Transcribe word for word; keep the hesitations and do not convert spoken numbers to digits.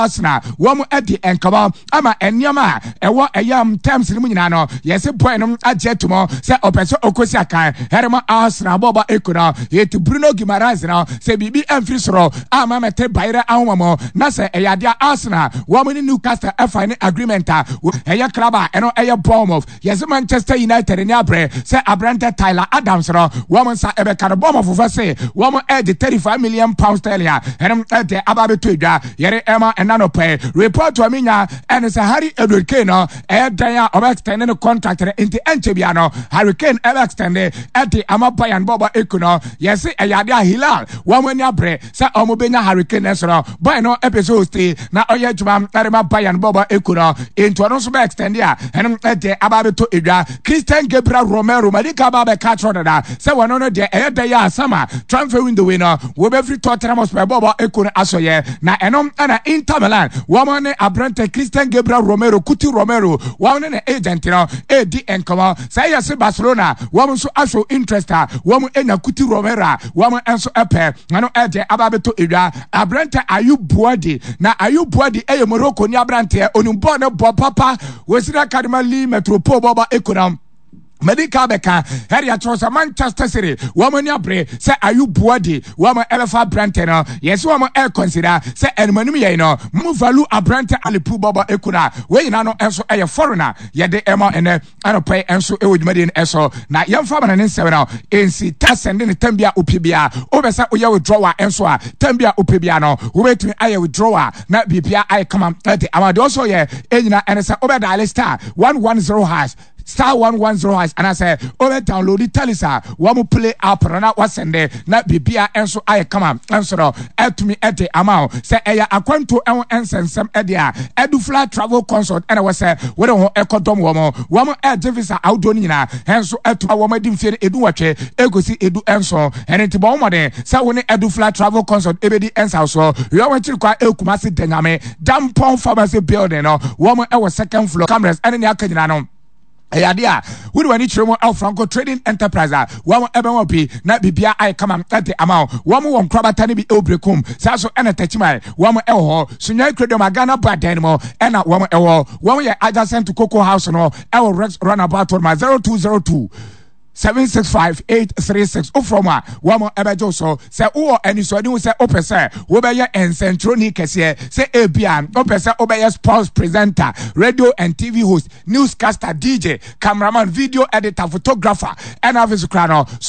Arsenal woman at the enkaba ama enyama ewo eyam terms ni nyina no yesi boy no agye tomo se opeso okosi akan herema Arsenal boba ekuna yeti Bruno Guimaraes no se bibi emfiri soro ama mete bayre ahomamo na se eyadia Arsenal woman ni Newcastle afine agreement a eya club a eno eya Bournemouth yesi Manchester United ni abre se abrante Tyler Adams no woman sa ebe kan Bournemouth for say woman e de thirty-five million pounds sterling herem e de ababe to edwa yere ema enano pay report to minya and say Harry Edward Kane no e dan a oba extend the contract into enchebia no Harry Kane e extend e de ama Bayern boba ekuno yesi eyade a Hilal woman ni abre se omo benya Harry Kane so no boy no episode stay na oye juma erema Bayern boba ekuno into no so be extend ya herem e de ababe to edwa Christian Gabriel Romero madika ababe catch on da se wono no de e dan ya sama transfer window winner we be free Tottenham Hotspur boba ekuno asoye na enom ana Inter Milan woman ne abrante Christian Gabriel Romero Kuti Romero woman ne agent no e di enkoma say yes Barcelona woman so aso interest woman enya Kuti Romero woman enso epe no e de ababeto edwa abrante Ayub Boadi na Ayub Boadi e Morocco ni abrante onumbo ne bo papa wesira Academy Metropole boba ekonam Medical beka Harry Atrosa Manchester City woman abre say Ayub Boadi woman Elefa Branteno yes woman e consider say enmanum ye no mu value abrante Alipu Baba Ekuna we na no enso e foreigner ye de ema ene anopai enso e wodumade en eso na yemfa bana ne seven now ensi ta send ne tambia opibia obesa oya withdrawal enso a tambia opibia no we betumi aye withdrawal na bibia aye come at amade also ye enyina enesa obeda star one one zero hash star one one zero hash and I say over download the Talisa one play app na wasende na bibia enso aye kama enso no etumi ede amount say eya akwanto en ensensem ede a Edufla travel consult and I was say we don ekodom wo mo wo mo e visa audio nyina enso etu wo ma dimfie edu watwe egosi edu enso enenti bo mo de say we ne Edufla travel consult ebedi ensa so yo wanchiri kwa ekumasi denyame Dampon pharmacy building no wo mo e wo second floor cameras and ne akanyina no Eyadia, we do any tremo Al Franco Trading Enterprise. One ebe be na bibia I come am at the amount. One more crabatani be obrecum. Saso and a techmai. One more elho. Sunya credo magana bad anymore. And a woman elho. One year adjacent to Cocoa House no. El Rex runabout on my zero two zero two. seven six five eight three six o from a one ebejo so say o any so any say opese we be ye encentroni kese say ebian opese obeye sports presenter radio and T V host newscaster D J cameraman video editor photographer and office crano